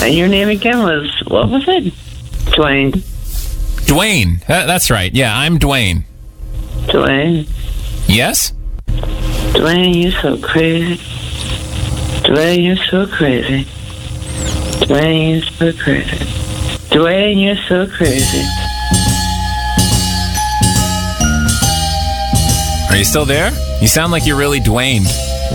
And your name again was, what was it? Dwayne. Dwayne. That's right. Yeah, I'm Dwayne. Dwayne. Yes? Dwayne, you're so crazy. Dwayne, you're so crazy. Dwayne, you're so crazy. Dwayne, you're so crazy. Are you still there? You sound like you're really Dwayne.